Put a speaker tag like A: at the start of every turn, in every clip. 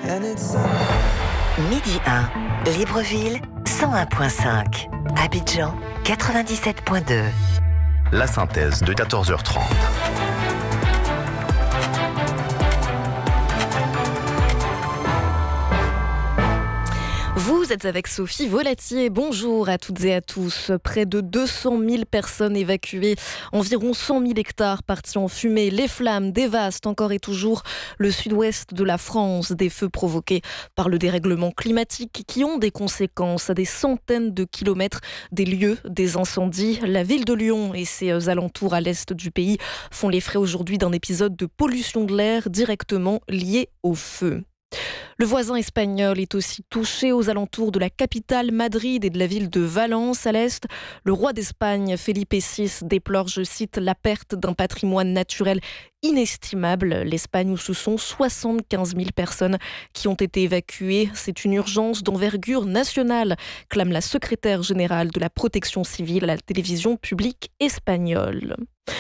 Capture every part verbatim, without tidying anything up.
A: Midi un, Libreville, cent un virgule cinq. Abidjan, quatre-vingt-dix-sept virgule deux.
B: La synthèse de quatorze heures trente.
C: Vous êtes avec Sophie Volatier. Bonjour à toutes et à tous. Près de deux cent mille personnes évacuées, environ cent mille hectares partis en fumée. Les flammes dévastent encore et toujours le sud-ouest de la France. Des feux provoqués par le dérèglement climatique qui ont des conséquences à des centaines de kilomètres des lieux des incendies. La ville de Lyon et ses alentours à l'est du pays font les frais aujourd'hui d'un épisode de pollution de l'air directement lié au feu. Le voisin espagnol est aussi touché aux alentours de la capitale Madrid et de la ville de Valence à l'est. Le roi d'Espagne, Felipe six, déplore, je cite, la perte d'un patrimoine naturel inestimable. L'Espagne où ce sont soixante-quinze mille personnes qui ont été évacuées. C'est une urgence d'envergure nationale, clame la secrétaire générale de la protection civile à la télévision publique espagnole.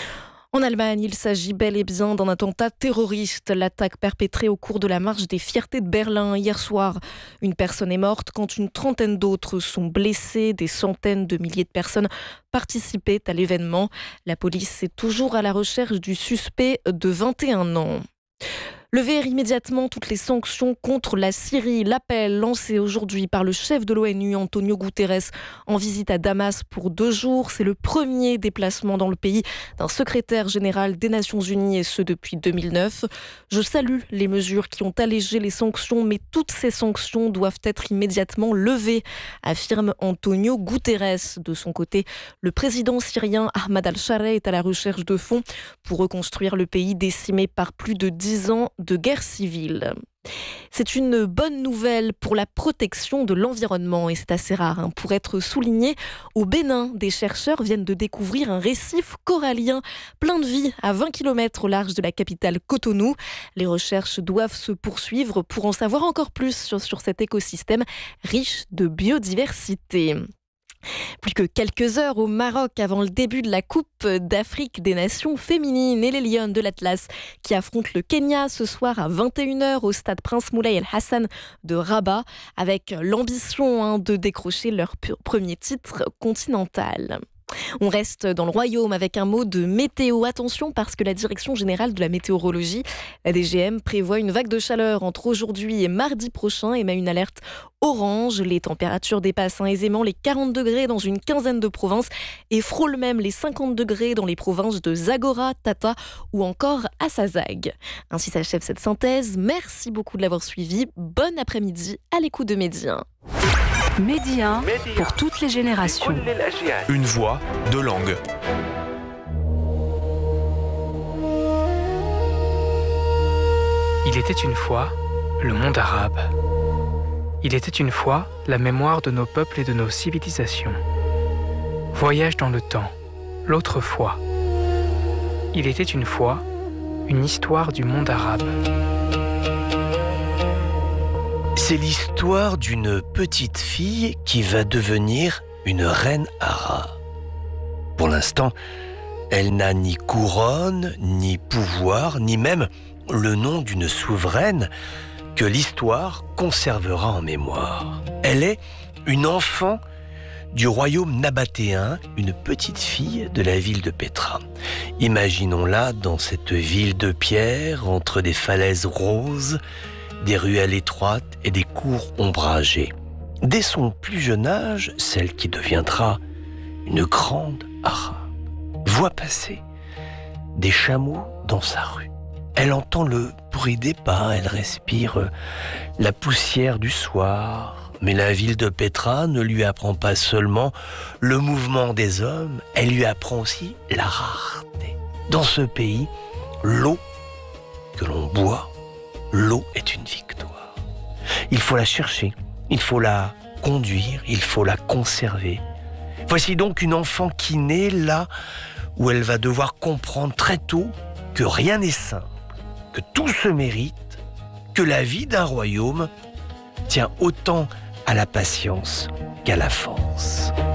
C: En Allemagne, il s'agit bel et bien d'un attentat terroriste. L'attaque perpétrée au cours de la marche des fiertés de Berlin hier soir. Une personne est morte quand une trentaine d'autres sont blessées. Des centaines de milliers de personnes participaient à l'événement. La police est toujours à la recherche du suspect de vingt et un ans. Lever immédiatement toutes les sanctions contre la Syrie. L'appel lancé aujourd'hui par le chef de l'ONU, Antonio Guterres, en visite à Damas pour deux jours. C'est le premier déplacement dans le pays d'un secrétaire général des Nations Unies, et ce depuis deux mille neuf. Je salue les mesures qui ont allégé les sanctions, mais toutes ces sanctions doivent être immédiatement levées, affirme Antonio Guterres. De son côté, le président syrien Ahmad al-Shara est à la recherche de fonds pour reconstruire le pays décimé par plus de dix ans de guerre civile. C'est une bonne nouvelle pour la protection de l'environnement et c'est assez rare hein, pour être souligné. Au Bénin, des chercheurs viennent de découvrir un récif corallien plein de vie à vingt kilomètres au large de la capitale Cotonou. Les recherches doivent se poursuivre pour en savoir encore plus sur, sur cet écosystème riche de biodiversité. Plus que quelques heures au Maroc avant le début de la Coupe d'Afrique des Nations féminines et les Lions de l'Atlas qui affrontent le Kenya ce soir à vingt et une heures au stade Prince Moulay El Hassan de Rabat avec l'ambition hein, de décrocher leur premier titre continental. On reste dans le royaume avec un mot de météo. Attention parce que la Direction générale de la météorologie, la D G M, prévoit une vague de chaleur entre aujourd'hui et mardi prochain et met une alerte orange. Les températures dépassent hein, aisément les quarante degrés dans une quinzaine de provinces et frôlent même les cinquante degrés dans les provinces de Zagora, Tata ou encore Assazag. Ainsi s'achève cette synthèse. Merci beaucoup de l'avoir suivi. Bon après-midi à l'écoute de Midi un.
D: Midi un, pour toutes les générations.
B: Une voix, deux langues.
E: Il était une fois le monde arabe. Il était une fois la mémoire de nos peuples et de nos civilisations. Voyage dans le temps, l'autre fois. Il était une fois une histoire du monde arabe.
F: C'est l'histoire d'une petite fille qui va devenir une reine arabe. Pour l'instant, elle n'a ni couronne, ni pouvoir, ni même le nom d'une souveraine que l'histoire conservera en mémoire. Elle est une enfant du royaume nabatéen, une petite fille de la ville de Pétra. Imaginons-la dans cette ville de pierre, entre des falaises roses, des ruelles étroites et des cours ombragées. Dès son plus jeune âge, celle qui deviendra une grande arabe voit passer des chameaux dans sa rue. Elle entend le bruit des pas, elle respire la poussière du soir. Mais la ville de Pétra ne lui apprend pas seulement le mouvement des hommes, elle lui apprend aussi la rareté. Dans ce pays, l'eau que l'on boit, l'eau est une victoire. Il faut la chercher, il faut la conduire, il faut la conserver. Voici donc une enfant qui naît là où elle va devoir comprendre très tôt que rien n'est simple, que tout se mérite, que la vie d'un royaume tient autant à la patience qu'à la force.